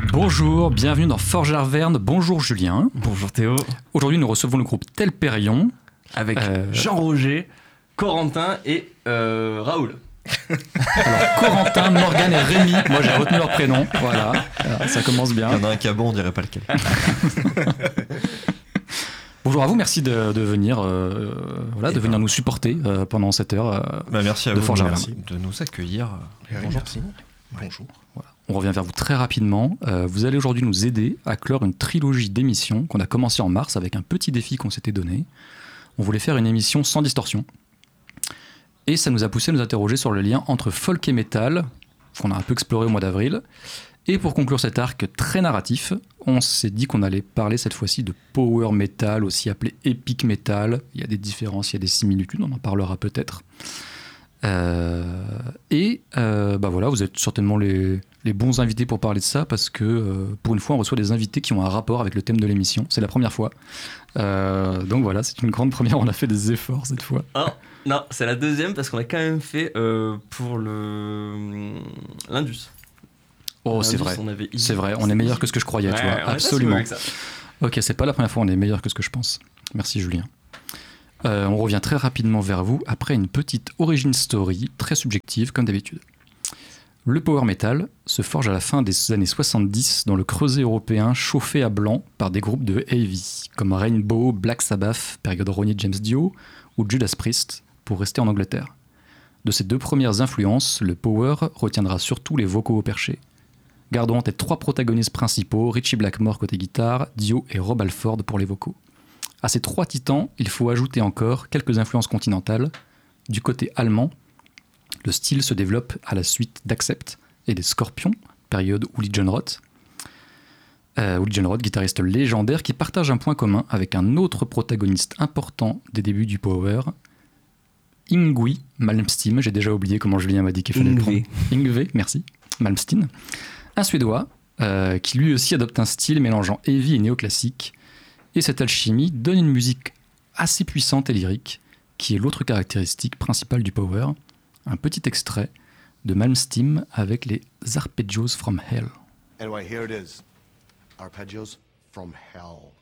Bonjour, bienvenue dans Forge Arverne. Bonjour Julien. Bonjour Théo. Aujourd'hui, nous recevons le groupe Telperion avec Jean-Roger, Corentin et Raoul. Alors, Corentin, Morgane et Rémi, moi j'ai retenu leur prénom. Voilà, ça commence bien. Il y en a un qui a bon, on dirait pas lequel. Bonjour à vous, merci de venir, de venir nous supporter pendant cette heure. Merci à de vous Forge merci de nous accueillir. Bonjour. Bonjour. Voilà. On revient vers vous très rapidement. Vous allez aujourd'hui nous aider à clore une trilogie d'émissions qu'on a commencé en mars avec un petit défi qu'on s'était donné. On voulait faire une émission sans distorsion. Et ça nous a poussé à nous interroger sur le lien entre folk et metal, qu'on a un peu exploré au mois d'avril. Et pour conclure cet arc très narratif, on s'est dit qu'on allait parler cette fois-ci de power metal, aussi appelé epic metal. Il y a des différences, il y a des similitudes, on en parlera peut-être. Voilà, vous êtes certainement les bons invités pour parler de ça, parce que pour une fois, on reçoit des invités qui ont un rapport avec le thème de l'émission. C'est la première fois. Donc voilà, c'est une grande première. On a fait des efforts cette fois. Oh, non, c'est la deuxième, parce qu'on a quand même fait pour l'Indus. Oh, c'est vrai. C'est vrai, on est meilleur que ce que je croyais, tu vois. Absolument. Ok, c'est pas la première fois, on est meilleur que ce que je pense. Merci Julien. On revient très rapidement vers vous après une petite origin story très subjective comme d'habitude. Le power metal se forge à la fin des années 70 dans le creuset européen chauffé à blanc par des groupes de heavy comme Rainbow, Black Sabbath, période Ronnie James Dio ou Judas Priest pour rester en Angleterre. De ces deux premières influences, le power retiendra surtout les vocaux au perché. Gardons en tête trois protagonistes principaux, Ritchie Blackmore côté guitare, Dio et Rob Halford pour les vocaux. À ces trois titans, il faut ajouter encore quelques influences continentales. Du côté allemand, le style se développe à la suite d'Accept et des Scorpions, période Uli Jon Roth. Uli Jon Roth, guitariste légendaire qui partage un point commun avec un autre protagoniste important des débuts du power, Yngwie Malmsteen. J'ai déjà oublié comment Julien m'a dit qu'il fallait le prendre. Yngwie, merci. Malmsteen. Un Suédois qui lui aussi adopte un style mélangeant heavy et néoclassique. Et cette alchimie donne une musique assez puissante et lyrique, qui est l'autre caractéristique principale du power. Un petit extrait de Malmsteen avec les Arpeggios from Hell. Anyway, here it is. Arpeggios from Hell.